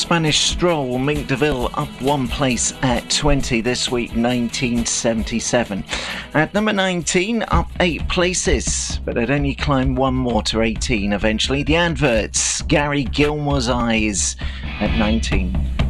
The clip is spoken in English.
Spanish Stroll, Mink DeVille up one place at 20 this week, 1977. At number 19, up 8 places, but they'd only climb one more to 18 eventually. The Adverts, Gary Gilmore's Eyes at 19.